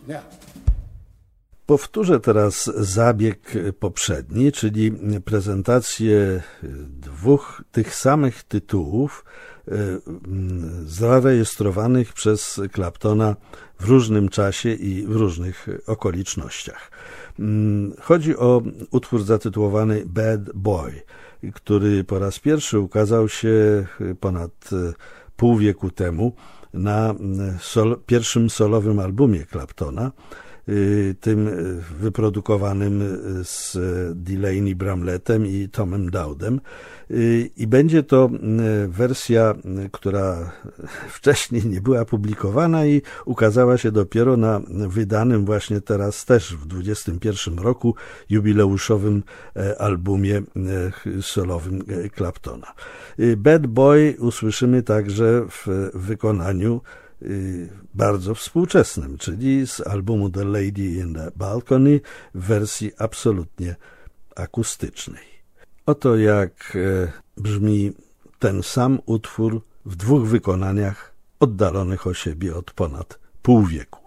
Powtórzę teraz zabieg poprzedni, czyli prezentację dwóch tych samych tytułów zarejestrowanych przez Claptona w różnym czasie i w różnych okolicznościach. Chodzi o utwór zatytułowany Bad Boy, który po raz pierwszy ukazał się ponad pół wieku temu na pierwszym solowym albumie Claptona, tym wyprodukowanym z Delaney Bramlettem i Tomem Dowdem, i będzie to wersja, która wcześniej nie była publikowana i ukazała się dopiero na wydanym właśnie teraz też w 2021 roku jubileuszowym albumie solowym Claptona. Bad Boy usłyszymy także w wykonaniu bardzo współczesnym, czyli z albumu The Lady in the Balcony w wersji absolutnie akustycznej. Oto jak brzmi ten sam utwór w dwóch wykonaniach oddalonych o siebie od ponad pół wieku.